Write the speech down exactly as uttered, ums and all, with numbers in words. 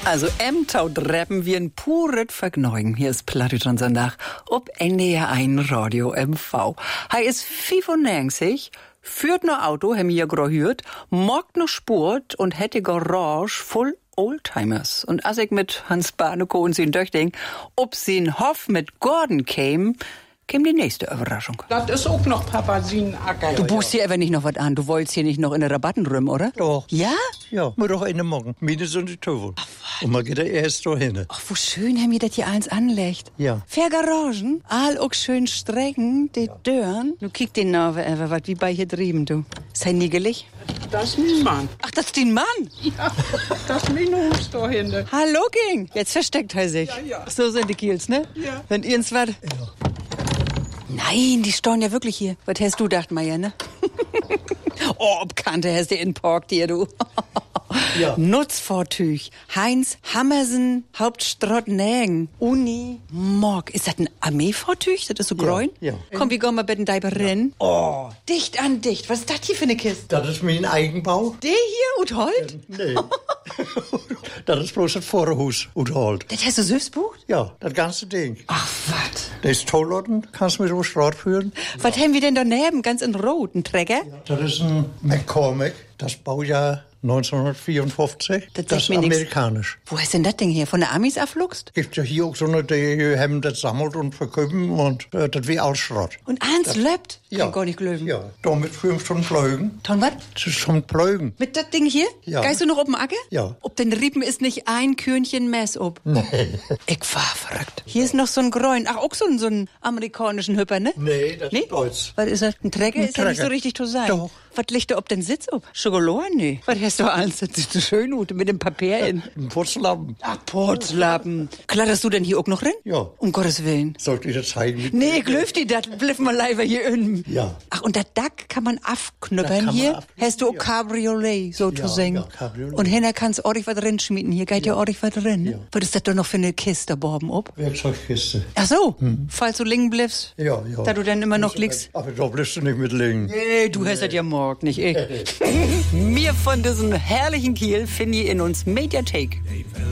Also Emtau dreppen wir ein puret Vergnügen. Hier ist Plattdeutsch Sonntag ob N D R eins Radio M V. Hij is fünfundneunzig, führt noch Auto, hem hier gehört, morgt noch Sport und hätte Garage voll Oldtimers. Und als ich mit Hans Barnekow und sin Töchting, ob sin Hoff mit Gordon käme, käme die nächste Überraschung. Das ist auch noch Papa sin Acker. Du buchst hier aber nicht noch was an. Du wolltest hier nicht noch in der Rabatten rühmen, oder? Doch. Ja? Ja, wir doch einen Morgen. Meine sind die Töpfe. Und man geht da erst da hin. Ach, wo schön haben wir das hier eins anlegt. Ja. Fair Garagen, all auch schön Strecken, die Dörren. Du kick den Nave einfach, was wie bei hier drüben, du. Sei niegelig. Das ist mein Mann. Ach, das ist dein Mann? Ja, das ist mein Hus da hinten. Hallo, King. Jetzt versteckt er sich. Ja, ja. So sind die Kiels, ne? Ja. Wenn ihr ins was... Nein, die stehen ja wirklich hier. Was hast du gedacht, Meier, ne? Oh, Bekannte hast du in Pork dir, du. Ja. Nutzfahrtüch. Heinz Hammersen, Hauptstraat Nägen. Uni Morg. Ist das ein Armeefahrtüch? Das ist so grün? ja. Komm, wir gehen mal bitte Deiber rennen. Oh, dicht an dicht. Was ist das hier für eine Kiste? Das ist mein Eigenbau. Der hier, und Holt? Nee. Das ist bloß das Vorderhaus und halt. Das hast du selbst bucht? Ja, das ganze Ding. Ach, was? Das ist Tolllotten, kannst du mir so Straat führen. Was haben wir denn daneben? Ganz in Rot, ein Träger? Das ist ein McCormick, das Baujahr neunzehnhundertvierundfünfzig. Das Das, sagt ist mir nix. amerikanisch. Wo ist denn das Ding hier? Von der Amis abfluchst? Gibt ja hier auch so eine, die haben das sammelt und verkaufen und äh, das wie alles Schrott. Und eins löbt? Ja. Kann gar nicht glauben. Ja, da mit fünf Stunden Plögen. Ton was? Das ist schon Plögen. Mit das Ding hier? Ja. Geist du noch auf dem Acker? Ja. Ob den Riepen ist nicht ein Körnchen Mess ob? Nee. Ich war verrückt. Hier ist noch so ein Gräun. Ach, auch so ein, so ein amerikanischen Hüpper, ne? Nee, das ist Deutsch. Was ist das? Ein Träger? Ein Ist ja nicht so Träger. richtig zu sein. Doch. Was liegt da ob den Sitz ob? Schokolade? Nee. Was hast du alles? Das ist so schön, Ute, mit dem Papier in. Ein Putzlappen. Ach, Putzlappen. Kletterst du denn hier auch noch rein? Ja. Um Gottes Willen. Sollte ich das zeigen? Mit Nee, ich löf die dat, bliff mal leider hier in. Ja. Ach, und der Dack kann man Da afknüppern kann man hier? afknüppern, Hast du auch ja. Cabriolet, so Ja, zu singen? ja, Cabriolet. Und hinter kannst ordentlich was drin schmieden. Hier geht ja, ordentlich was drin. Ne? Ja. Was ist das doch noch für eine Kiste, Borben, ob? Werkzeugkiste. Ach so, falls du liegen bliffst. Ja, ja. Da du dann immer noch liegst. Aber da bleibst du nicht mit liegen. Nee, du hast das ja morgen, nicht ich. Mir von diesem herrlichen Kiel finde ich in uns Mediathek.